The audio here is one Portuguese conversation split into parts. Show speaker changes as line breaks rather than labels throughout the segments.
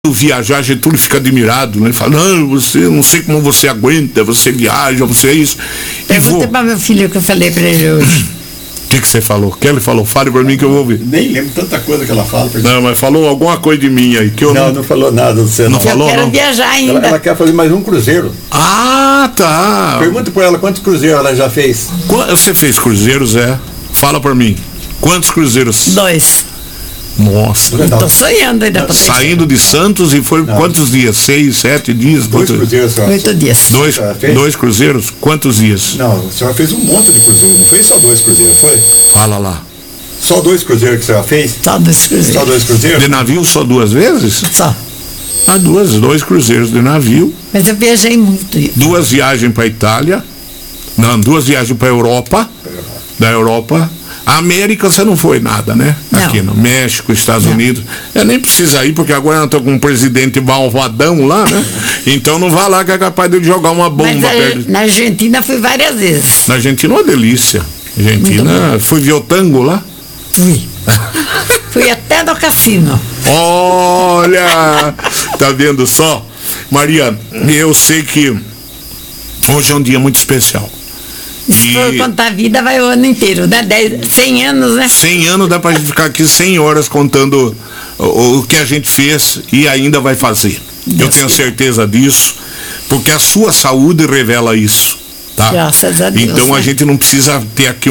viajar, Getúlio fica admirado, né? Fala, não sei como você aguenta, você viaja, você é isso.
Perguntei para meu filho que eu falei para ele hoje.
O que você falou? Que ele falou? Fale para mim que eu vou ouvir.
Nem lembro tanta coisa que ela fala.
Não, mas falou alguma coisa de mim aí que eu
não falou nada. Você
não falou,
eu quero
não?
viajar ainda.
Ela quer fazer mais um cruzeiro.
Ah, tá.
Pergunta para ela quantos cruzeiros ela já fez.
Você fez cruzeiros, é? Fala para mim. Quantos cruzeiros?
2.
Nossa.
Estou sonhando ainda.
Saindo de Santos e foi quantos dias? 6, 7 dias?
2 cruzeiros, senhora.
8 dias.
Dois cruzeiros? Quantos dias?
Não, a senhora fez um monte de cruzeiros. Não fez só 2 cruzeiros, foi?
Fala lá.
Só 2 cruzeiros que a senhora fez?
Só 2 cruzeiros.
Só 2 cruzeiros?
De navio só 2 vezes?
Só.
Ah, 2 cruzeiros de navio.
Mas eu viajei muito.
2 viagens para Itália. Não, 2 viagens para Europa. Da Europa. A América você não foi nada, né?
Não.
Aqui no México, Estados Unidos. Eu nem precisa ir, porque agora eu estou com um presidente malvadão lá, né? Então não vá lá que é capaz de jogar uma bomba perto.
Na Argentina fui várias vezes.
Na Argentina é uma delícia. Argentina, fui ver o tango lá?
Fui. Fui até no cassino.
Olha! Tá vendo só? Maria, eu sei que hoje é um dia muito especial.
Se for contar a vida, vai o ano inteiro, né? 100 anos, né?
100 anos dá pra gente ficar aqui 100 horas contando o que a gente fez e ainda vai fazer. Eu tenho certeza disso, porque a sua saúde revela isso, tá?
Graças a Deus.
Então a gente não precisa ter aqui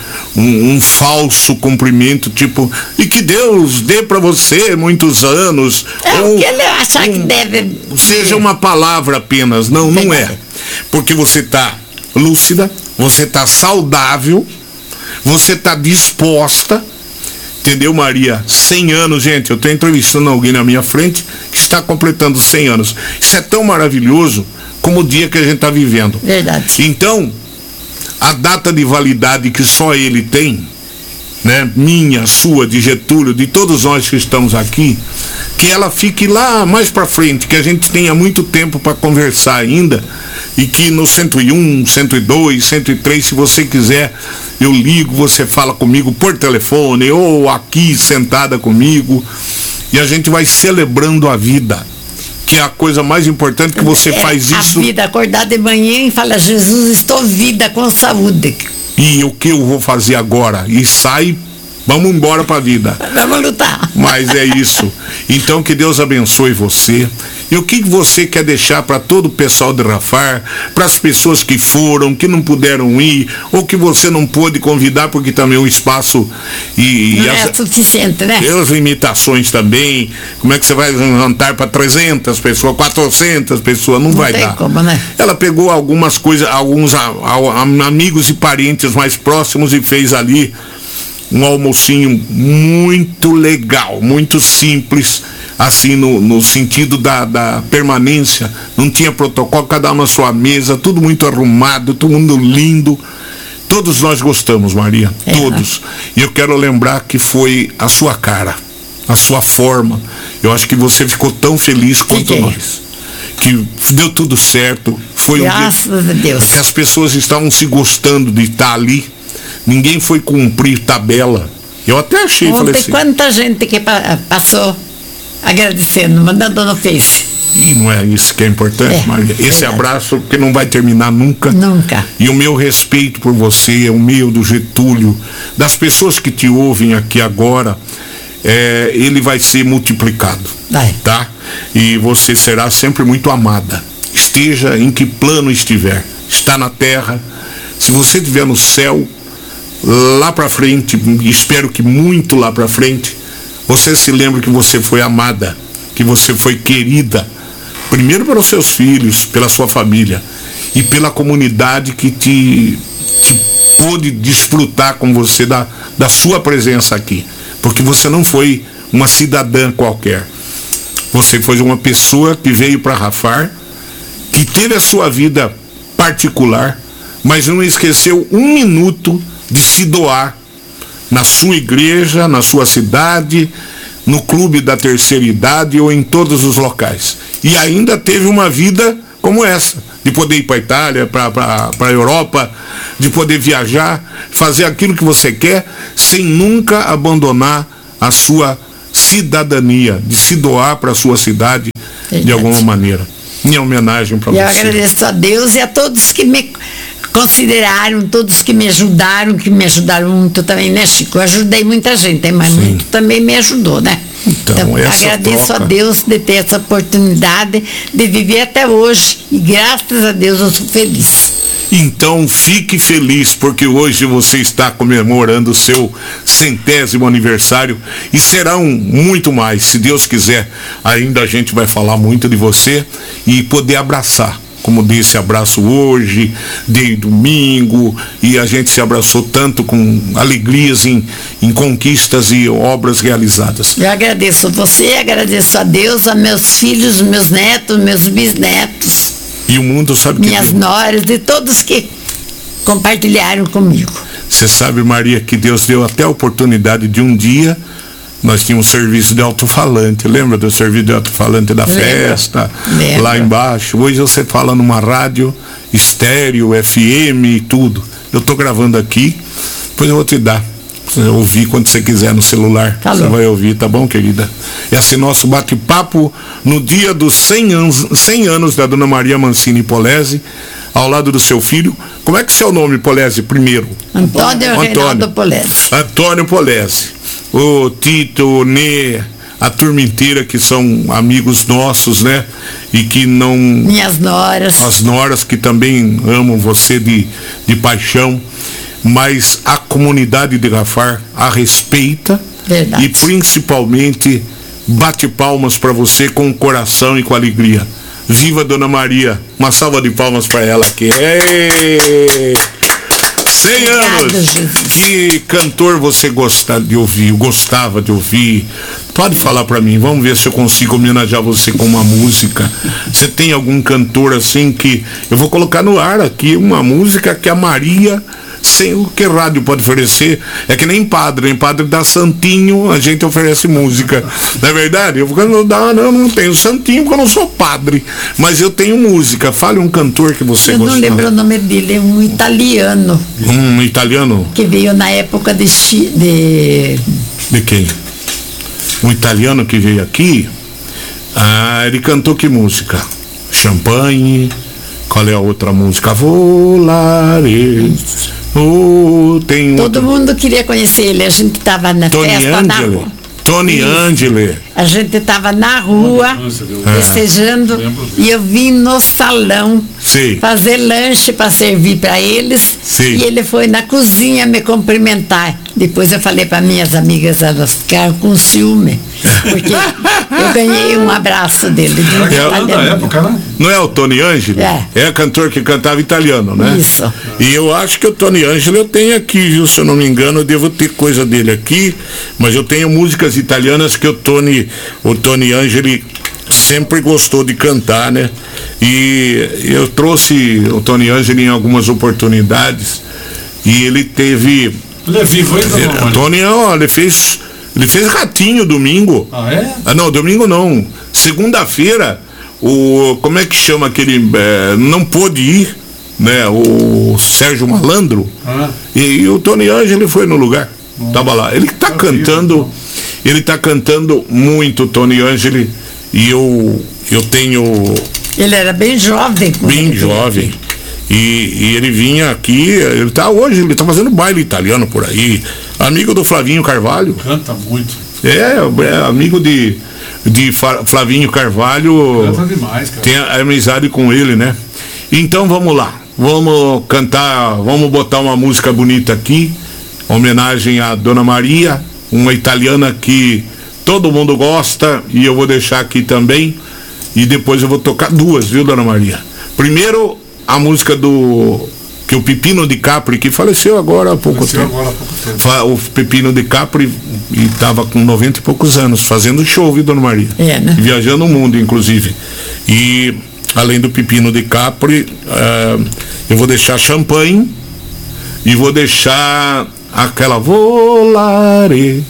um falso cumprimento, tipo, e que Deus dê pra você muitos anos.
Ou o que ele achar que deve.
Seja uma palavra apenas. Não é. Porque você tá lúcida, você está saudável, você está disposta, entendeu, Maria? 100 anos, gente, eu estou entrevistando alguém na minha frente que está completando 100 anos. Isso é tão maravilhoso como o dia que a gente está vivendo.
Verdade.
Então, a data de validade que só ele tem, né, minha, sua, de Getúlio, de todos nós que estamos aqui, que ela fique lá mais para frente, que a gente tenha muito tempo para conversar ainda, e que no 101, 102, 103, se você quiser, eu ligo, você fala comigo por telefone, ou aqui sentada comigo, e a gente vai celebrando a vida, que é a coisa mais importante, que você faz isso.
A vida, acordar de manhã e falar, Jesus, estou vida, com saúde.
E o que eu vou fazer agora? E sai, vamos embora para a vida.
Vamos lutar.
Mas é isso. Então que Deus abençoe você. E o que você quer deixar para todo o pessoal de Rafar, para as pessoas que foram, que não puderam ir, ou que você não pôde convidar, porque também o espaço
não é suficiente, né?
E as limitações também. Como é que você vai jantar para 300 pessoas, 400 pessoas? Não vai dar.
Como, né?
Ela pegou algumas coisas, alguns amigos e parentes mais próximos e fez ali um almocinho muito legal, muito simples, assim, no sentido da permanência. Não tinha protocolo, cada um na sua mesa, tudo muito arrumado, todo mundo lindo. Todos nós gostamos, Maria, todos. E eu quero lembrar que foi a sua cara, a sua forma. Eu acho que você ficou tão feliz quanto nós. Que deu tudo certo. Foi
Graças a Deus.
Que as pessoas estavam se gostando de estar ali. Ninguém foi cumprir tabela. Eu até achei, falei assim.
Quanta gente que passou agradecendo, mandando no Face.
E não é isso que é importante, Maria? Esse abraço que não vai terminar nunca.
Nunca.
E o meu respeito por você, o meu, do Getúlio, das pessoas que te ouvem aqui agora, ele vai ser multiplicado.
Vai.
Tá? E você será sempre muito amada. Esteja em que plano estiver. Está na terra. Se você estiver no céu, lá para frente, espero que muito lá para frente, você se lembre que você foi amada, que você foi querida, primeiro pelos seus filhos, pela sua família e pela comunidade que pôde desfrutar com você da sua presença aqui, porque você não foi uma cidadã qualquer, você foi uma pessoa que veio para Rafar, que teve a sua vida particular, mas não esqueceu um minuto de se doar na sua igreja, na sua cidade, no clube da terceira idade ou em todos os locais. E ainda teve uma vida como essa, de poder ir para a Itália, para a Europa, de poder viajar, fazer aquilo que você quer, sem nunca abandonar a sua cidadania, de se doar para a sua cidade de alguma maneira. Minha homenagem para você.
Eu agradeço a Deus e a todos que me consideraram, todos que me ajudaram muito também, né, Chico? Eu ajudei muita gente, mas muito também me ajudou, né?
Então
agradeço a Deus de ter essa oportunidade de viver até hoje e graças a Deus eu sou feliz.
Então fique feliz, porque hoje você está comemorando o seu 100º aniversário e serão muito mais, se Deus quiser. Ainda a gente vai falar muito de você e poder abraçar, como disse, abraço hoje, de domingo, e a gente se abraçou tanto com alegrias em conquistas e obras realizadas.
Eu agradeço você, agradeço a Deus, a meus filhos, meus netos, meus bisnetos.
E o mundo sabe que
minhas noras e todos que compartilharam comigo.
Você sabe, Maria, que Deus deu até a oportunidade de um dia, nós tínhamos um serviço de alto-falante, lembra do serviço de alto-falante da festa? Lembra. Lá embaixo. Hoje você fala numa rádio estéreo, FM e tudo. Eu estou gravando aqui, depois eu vou te dar. Você ouvir quando você quiser no celular. Você vai ouvir, tá bom, querida? Esse nosso bate-papo no dia dos 100 anos da Dona Maria Mancini Polese, ao lado do seu filho. Como é que é seu nome, Polese, primeiro?
Antônio Reinaldo Polese.
Antônio Polese. O Tito, o Nê, a turma inteira que são amigos nossos, né? E que não...
Minhas noras.
As noras que também amam você de paixão. Mas a comunidade de Gafar a respeita.
Verdade.
E principalmente bate palmas para você com o coração e com alegria. Viva Dona Maria, uma salva de palmas para ela aqui. 100 anos.
Jesus.
Que cantor você gosta de ouvir, gostava de ouvir? Pode falar para mim, vamos ver se eu consigo homenagear você com uma música. Você tem algum cantor assim que eu vou colocar no ar aqui uma música que a Maria, sem o que rádio pode oferecer, é que nem padre, em padre dá santinho, a gente oferece música, não é verdade? Eu não tenho santinho porque eu não sou padre, mas eu tenho música. Fale um cantor que você gosta.
Eu não lembro o nome dele, é um italiano.
Um italiano?
Que veio na época de
quem? Um italiano que veio aqui, ele cantou que música? Champanhe. Qual é a outra música? Volare.
Todo mundo queria conhecer ele, a gente estava na festa na rua.
Tony Angeli.
A gente estava na rua festejando e eu vim no salão fazer lanche para servir para eles. E ele foi na cozinha me cumprimentar. Depois eu falei para minhas amigas, elas ficaram com ciúme, porque eu ganhei um abraço dele.
Não é o Tony Angeli? É cantor que cantava italiano, né?
Isso.
E eu acho que o Tony Angeli eu tenho aqui, viu? Se eu não me engano, eu devo ter coisa dele aqui, mas eu tenho músicas italianas que o Tony Angeli sempre gostou de cantar, né? E eu trouxe o Tony Angeli em algumas oportunidades e ele teve...
Ele é vivo ainda,
Tony, ele fez Ratinho domingo.
Ah, é?
Não, domingo não. Segunda-feira, como é que chama aquele, não pôde ir, né? O Sérgio Malandro. E o Tony Angeli foi no lugar. Tava lá. Ele tá cantando muito, Tony Angeli, e eu tenho...
Ele era bem jovem.
Bem jovem. E ele vinha aqui, ele tá fazendo baile italiano por aí. Amigo do Flavinho Carvalho.
Canta muito.
É amigo de Flavinho Carvalho.
Canta demais, cara.
Tem amizade com ele, né? Então vamos lá. Vamos cantar, vamos botar uma música bonita aqui. Homenagem à Dona Maria, uma italiana que todo mundo gosta, e eu vou deixar aqui também. E depois eu vou tocar duas, viu, Dona Maria? Primeiro, a música que o Pepino de Capri, que faleceu agora há pouco tempo. O Pepino de Capri estava com 90 e poucos anos, fazendo show, viu, Dona Maria?
Né?
Viajando o mundo, inclusive. E além do Pepino de Capri, eu vou deixar Champanhe e vou deixar aquela Volare.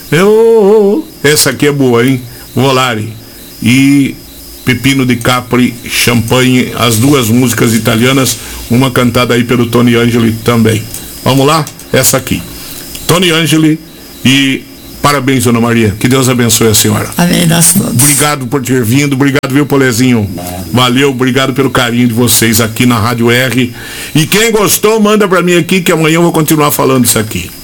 Essa aqui é boa, hein? Volare. E Pepino de Capri, Champanhe, as duas músicas italianas, uma cantada aí pelo Tony Angeli também. Vamos lá? Essa aqui. Tony Angeli e Parabéns, Dona Maria. Que Deus abençoe a senhora.
Amém, nós todos.
Obrigado por ter vindo. Obrigado, viu, Polezinho? Valeu, obrigado pelo carinho de vocês aqui na Rádio R. E quem gostou, manda pra mim aqui, que amanhã eu vou continuar falando isso aqui.